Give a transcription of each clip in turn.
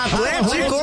Atlético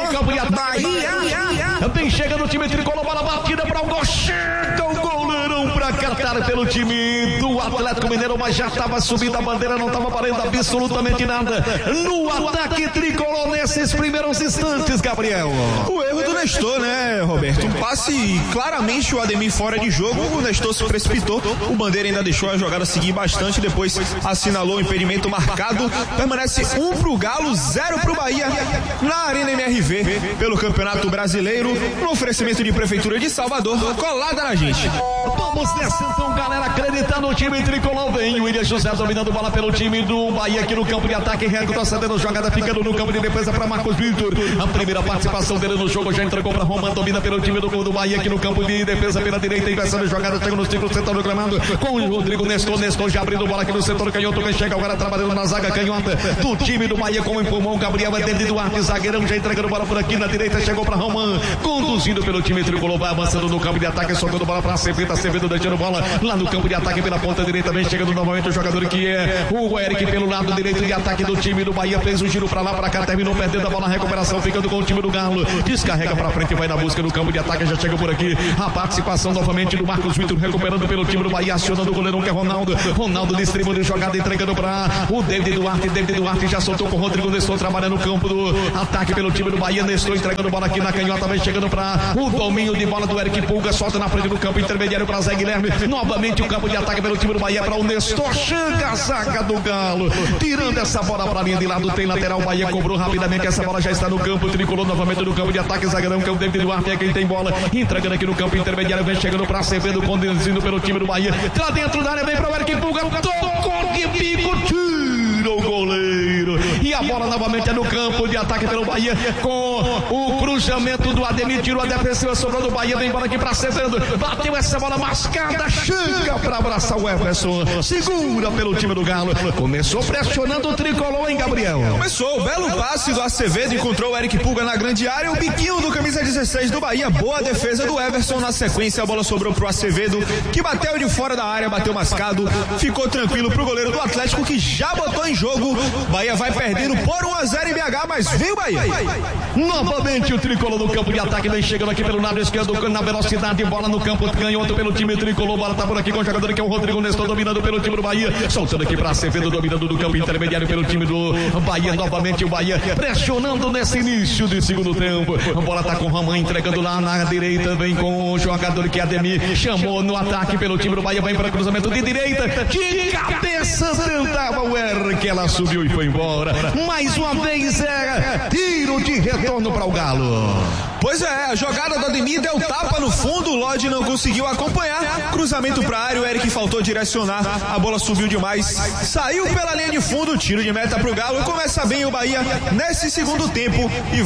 Bahia. Vem chegando o time tricolor, bola batida para o gol, chega o goleirão para catar pelo time do Atlético Mineiro, mas já estava subindo a bandeira, não estava valendo absolutamente nada no ataque tricolor nesses primeiros instantes, Gabriel. O erro do Nestor, né, Roberto? Um passe claramente o Ademir fora de jogo, o Nestor se precipitou, o Bandeira ainda deixou a jogada seguir bastante, depois assinalou o impedimento marcado, permanece 1 pro Galo, 0 pro Bahia, na Arena MRV, pelo Campeonato Brasileiro, no oferecimento de Prefeitura de Salvador, colada na gente. Vamos nessa então, galera, acreditando no time tricolor. Vem o William José dominando bola pelo time do Bahia aqui no campo de ataque, retrocedendo jogada, ficando no campo de defesa para Marcos Vitor. A primeira participação dele no jogo, já entregou para Roman, domina pelo time do Bahia aqui no campo de defesa pela direita, inversão de jogada, chega no círculo central do gramado com o Rodrigo Nestor já abrindo bola aqui no setor canhoto, quem chega agora trabalhando na zaga canhota do time do Bahia com o pulmão, Gabriel é dele, Duarte, zagueirão, já entregando bola por aqui na direita, chegou para Roman, conduzindo pelo time tricolor, vai avançando no campo de ataque, soltando bola para Acevedo, deixando bola lá no campo de ataque pela ponta direita, vem chegando novamente o jogador que é o Eric pelo lado direito de ataque do time do Bahia, fez um giro para lá, para cá, terminou perdendo a bola, recuperação, ficando com o time do Galo, descarrega para frente, vai na busca do campo de ataque, já chega por aqui, a participação novamente do Marcos Vitor, recuperando pelo time do Bahia, acionando o goleirão que é Ronaldo distribuindo jogada, entregando para o David Duarte já soltou com o Rodrigo Nestor, trabalhando no campo do ataque pelo time do Bahia, Nestor entregando bola aqui na canhota, vem chegando para o domínio de bola do Eric Pulga, solta na frente do campo intermediário para Zé Guilherme, novamente o campo de ataque pelo time do Bahia para o Nestor, chega a zaga do Galo, tirando essa bola para a linha de lado, tem lateral, o Bahia cobrou rapidamente, essa bola já está no campo tricolor, novamente no campo de ataque, zagueirão que é o David Duarte, é quem tem bola, entregando aqui no campo intermediário, vem chegando para Acevedo, conduzindo pelo time do Bahia, lá dentro da área, vem para o Eric Pulga, tocou de bico, tira o goleiro, e a bola novamente é no campo de ataque pelo Bahia, com o cruzamento do Ademir, tirou a defensiva, sobrou do Bahia, vem bola aqui para Acevedo, bateu essa bola mascada, chega para abraçar o Everson, segura pelo time do Galo, começou pressionando o tricolor, hein, Gabriel? Começou, o belo passe do Acevedo, encontrou o Eric Pulga na grande área, o biquinho do camisa 16 do Bahia, boa defesa do Everson, na sequência a bola sobrou pro Acevedo, que bateu de fora da área, bateu mascado, ficou tranquilo pro goleiro do Atlético, que já botou em jogo, Bahia vai perdendo por 1-0 em BH, mas veio o Bahia. Novamente o tricolor no campo de ataque, vem chegando aqui pelo lado esquerdo, na velocidade, bola no campo canhoto pelo time tricolor, bola tá por aqui com o jogador que é o Rodrigo Nestor, dominando pelo time do Bahia, soltando aqui para Acevedo, dominando do campo intermediário pelo time do Bahia, novamente o Bahia pressionando nesse início de segundo tempo, a bola tá com o Roman, entregando lá na direita, vem com o jogador que é Ademir, chamou no ataque pelo time do Bahia, vem para cruzamento de direita, de cabeça tentava o Eric, ela subiu e foi embora, mais uma vez é tiro de retorno para o Galo. Pois é, a jogada do Ademir deu tapa no fundo, o Lodge não conseguiu acompanhar, cruzamento para a área, o Eric faltou direcionar, a bola subiu demais, saiu pela linha de fundo, tiro de meta pro Galo, começa bem o Bahia nesse segundo tempo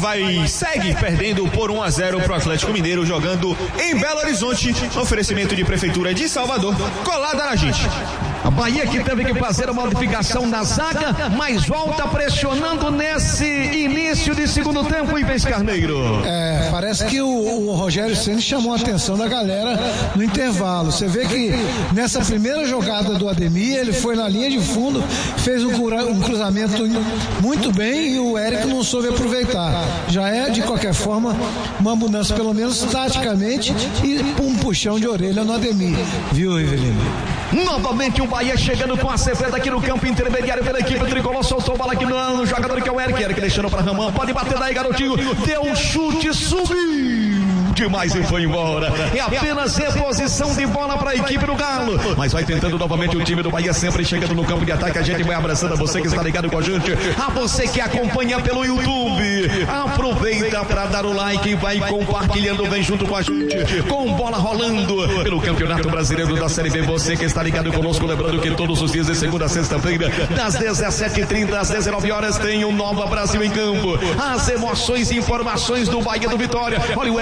e segue perdendo por 1-0 pro Atlético Mineiro, jogando em Belo Horizonte, oferecimento de Prefeitura de Salvador, colada na gente. A Bahia que teve que fazer a modificação na zaga, mas volta pressionando nesse início de segundo tempo, Ives Carneiro. Parece que o Rogério Ceni chamou a atenção da galera no intervalo. Você vê que nessa primeira jogada do Ademir, ele foi na linha de fundo, fez um cruzamento muito bem e o Eric não soube aproveitar. Já é, de qualquer forma, uma mudança, pelo menos taticamente, e um puxão de orelha no Ademir. Viu, Rivelino? Novamente o Bahia chegando com a Acevedo aqui no campo intermediário pela equipe tricolor, soltou bola aqui no jogador que é o Eric deixando para Ramon, pode bater daí, garotinho, deu um chute, subiu demais e foi embora, é apenas reposição de bola para a equipe do Galo, mas vai tentando novamente o time do Bahia, sempre chegando no campo de ataque, a gente vai abraçando a você que está ligado com a gente, a você que acompanha pelo YouTube, aproveita para dar o like e vai compartilhando, vem junto com a gente, com bola rolando pelo Campeonato Brasileiro da Série B, você que está ligado conosco, lembrando que todos os dias de segunda a sexta-feira, das 17h30 às 19 horas, tem um Nova Brasil em campo, as emoções e informações do Bahia do Vitória, olha o Eric entregando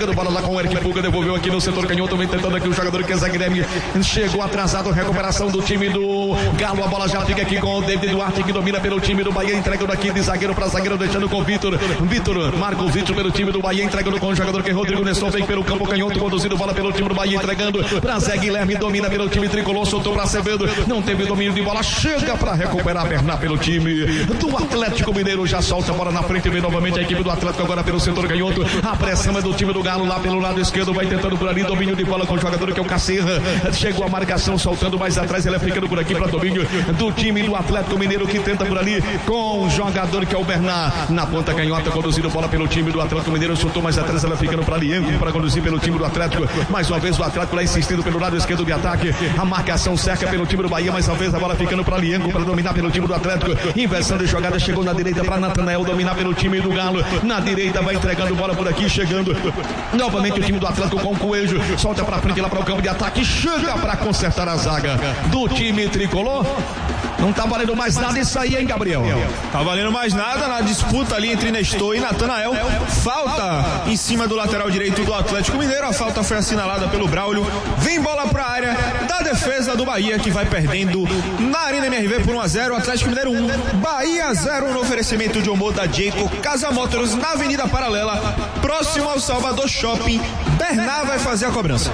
entregando bola lá com o Eric Puga, devolveu aqui no setor canhoto, vem tentando aqui o jogador que é Zé Guilherme, chegou atrasado, recuperação do time do Galo, a bola já fica aqui com o David Duarte, que domina pelo time do Bahia, entregando aqui de zagueiro para zagueiro, deixando com o Vitor, Marcos Vitor pelo time do Bahia, entregando com o jogador que é Rodrigo Nestor, vem pelo campo canhoto, conduzindo bola pelo time do Bahia, entregando para Zé Guilherme, domina pelo time tricolor, soltou para Acevedo, não teve domínio de bola, chega para recuperar, Bernard pelo time do Atlético Mineiro, já solta a bola na frente, vem novamente a equipe do Atlético agora pelo setor canhoto, a pressão é do time do Galo lá pelo lado esquerdo, vai tentando por ali, domínio de bola com o jogador que é o Cacerra, chegou a marcação, soltando mais atrás, ele é ficando por aqui para domínio do time do Atlético Mineiro, que tenta por ali com o jogador que é o Bernard, na ponta canhota, conduzindo bola pelo time do Atlético Mineiro, soltou mais atrás, ela ficando para Liengo, para conduzir pelo time do Atlético, mais uma vez o Atlético lá insistindo pelo lado esquerdo de ataque, a marcação cerca pelo time do Bahia, mais uma vez a bola ficando para Liengo, para dominar pelo time do Atlético, inversão de jogada, chegou na direita para Natanael, dominar pelo time do Galo, na direita vai entregando bola por aqui, chegando novamente o time do Atlético com o Coelho, solta para frente lá para o campo de ataque, chega para consertar a zaga do time tricolor. Não tá valendo mais nada isso aí, hein, Gabriel? Tá valendo mais nada na disputa ali entre Nestor e Natanael. Falta em cima do lateral direito do Atlético Mineiro. A falta foi assinalada pelo Braulio. Vem bola pra área da defesa do Bahia, que vai perdendo na Arena MRV por 1-0. Atlético Mineiro 1, Bahia 0 no oferecimento de Omo da Jayco Casa Motors na Avenida Paralela, próximo ao Salvador Shopping. Bernard vai fazer a cobrança.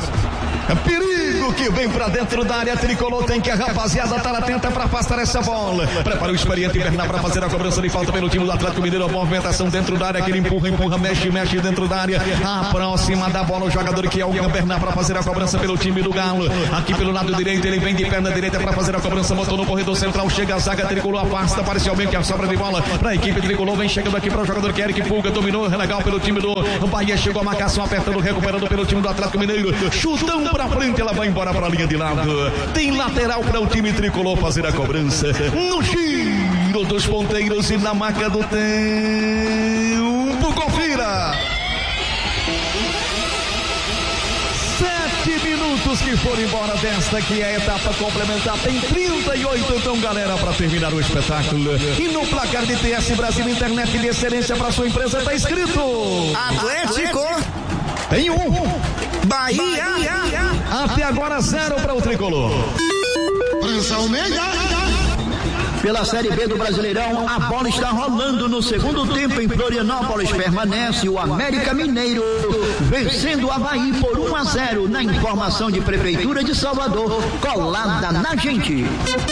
Perigo que vem pra dentro da área tricolor, tem que a rapaziada estar atenta pra afastar essa bola. Prepara o experiente Bernard pra fazer a cobrança de falta pelo time do Atlético Mineiro, a movimentação dentro da área, que ele empurra, mexe dentro da área, aproxima da bola o jogador que é o Bernard pra fazer a cobrança pelo time do Galo, aqui pelo lado direito, ele vem de perna direita pra fazer a cobrança, botou no corredor central, chega a zaga tricolor, afasta parcialmente a sobra de bola pra equipe tricolor, vem chegando aqui para o jogador que é Eric Puga, dominou, legal pelo time do Bahia, chegou a marcação, apertando, recuperando pelo time do Atlético Mineiro, chutão pra frente, ela vai embora para a linha de lado, tem lateral para o time tricolor fazer a cobrança, no giro dos ponteiros e na marca do tempo, confira! 7 minutos que foram embora desta que é a etapa complementar, tem 38 então galera para terminar o espetáculo, e no placar de TS Brasil Internet de excelência para sua empresa está escrito Atlético tem Bahia. Até agora 0 para o tricolor. Pela Série B do Brasileirão, a bola está rolando no segundo tempo em Florianópolis. Permanece o América Mineiro vencendo o Avaí por 1-0 na informação de Prefeitura de Salvador, colada na gente.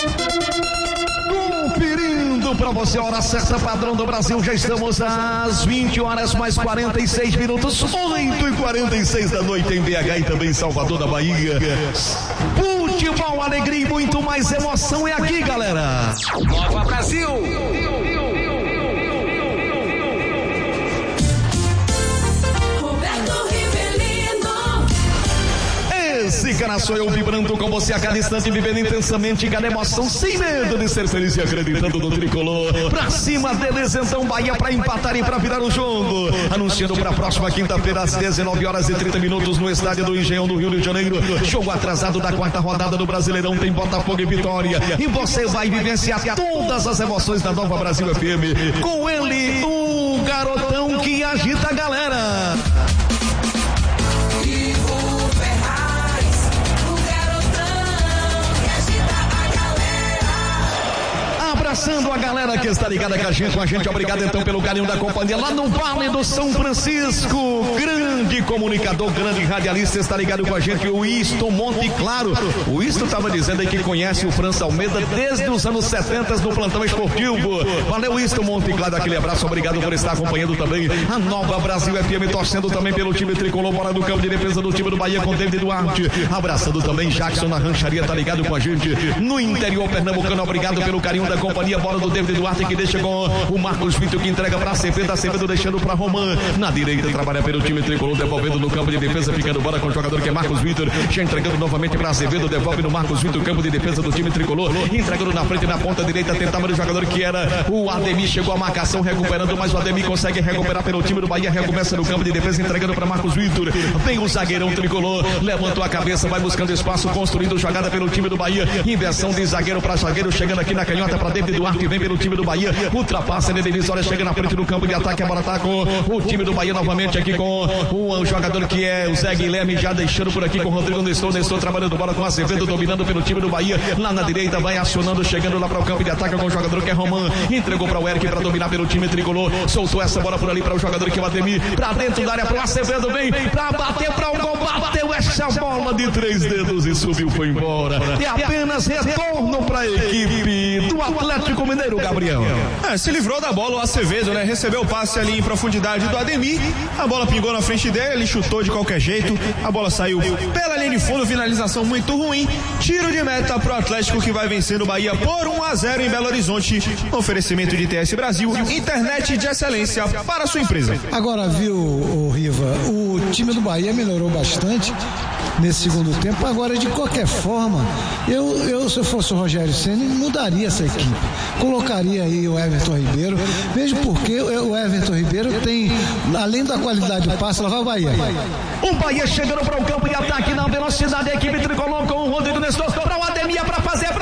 Conferindo para você a hora certa, padrão do Brasil, já estamos às 20 horas mais 46 minutos, 8h46 da noite em BH e também em Salvador da Bahia. Futebol, alegria e muito mais emoção é aqui, galera. Nova Brasil. Esse cara sou eu vibrando com você a cada instante, vivendo intensamente cada emoção, sem medo de ser feliz e acreditando no tricolor. Pra cima deles então, Bahia pra empatar e pra virar o jogo. Anunciando pra próxima quinta-feira às 19 horas e 30 minutos no estádio do Engenhão do Rio de Janeiro. Jogo atrasado da quarta rodada do Brasileirão, tem Botafogo e Vitória. E você vai vivenciar todas as emoções da Nova Brasil FM. Com ele, o garotão que agita a galera. Abraçando a galera que está ligada com a gente, obrigado então pelo carinho da companhia lá no Vale do São Francisco, grande comunicador, grande radialista, está ligado com a gente, o Isto Monte Claro. O Isto estava dizendo aí que conhece o França Almeida desde os anos 70 no plantão esportivo. Valeu, Isto Monte Claro, aquele abraço, obrigado por estar acompanhando também a Nova Brasil FM, torcendo também pelo time tricolor, bola do campo de defesa do time do Bahia com David Duarte, abraçando também Jackson na rancharia, tá ligado com a gente no interior pernambucano, obrigado pelo carinho da companhia. Bola do David Duarte que deixa com o Marcos Vitor, que entrega para Acevedo deixando para Roman, na direita trabalha pelo time tricolor, devolvendo no campo de defesa, ficando bola com o jogador que é Marcos Vitor, já entregando novamente para Acevedo, devolve no Marcos Vitor, campo de defesa do time tricolor, entregando na frente, na ponta direita, tentava o jogador que era o Ademir, chegou a marcação, recuperando, mas o Ademir consegue recuperar pelo time do Bahia, recomeça no campo de defesa, entregando para Marcos Vitor, vem o zagueirão tricolor, levantou a cabeça, vai buscando espaço, construindo jogada pelo time do Bahia, inversão de zagueiro para zagueiro, chegando aqui na canhota para David David Duarte vem pelo time do Bahia, ultrapassa ele, Denilson, olha, chega na frente do campo de ataque, a bola tá com o time do Bahia novamente aqui com o jogador que é o Zé Guilherme, já deixando por aqui com o Rodrigo Nestor trabalhando bola com o Acevedo, dominando pelo time do Bahia, lá na direita, vai acionando, chegando lá para o campo de ataque com o jogador que é Roman, entregou para o Eric para dominar pelo time tricolor, soltou essa bola por ali para o jogador que é o Ademir, para dentro da área, para o Acevedo, vem para bater para o gol, bateu essa bola de 3 dedos e subiu, foi embora, e apenas retorno para a equipe do Atlético Mineiro, Gabriel. Se livrou da bola o Acevedo, né? Recebeu o passe ali em profundidade do Ademir, a bola pingou na frente dele, ele chutou de qualquer jeito, a bola saiu pela linha de fundo, finalização muito ruim, tiro de meta pro Atlético que vai vencendo o Bahia por 1-0 em Belo Horizonte, oferecimento de TS Brasil, internet de excelência para a sua empresa. Agora, viu, Riva, o time do Bahia melhorou bastante nesse segundo tempo. Agora, de qualquer forma, eu se eu fosse o Rogério Ceni, mudaria essa equipe, colocaria aí o Everton Ribeiro, mesmo porque o Everton Ribeiro tem, além da qualidade do passe, lá vai o Bahia. O Bahia chegando para o campo de ataque na velocidade, a equipe tricolor com o Rodrigo Nestor para o Ademir para fazer